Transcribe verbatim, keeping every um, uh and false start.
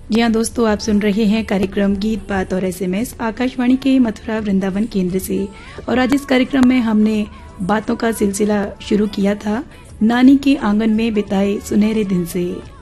जी हाँ दोस्तों, आप सुन रहे हैं कार्यक्रम गीत बात और एसएमएस आकाशवाणी के मथुरा वृंदावन केंद्र से। और आज इस कार्यक्रम में हमने बातों का सिलसिला शुरू किया था नानी के आंगन में बिताए सुनहरे दिन से।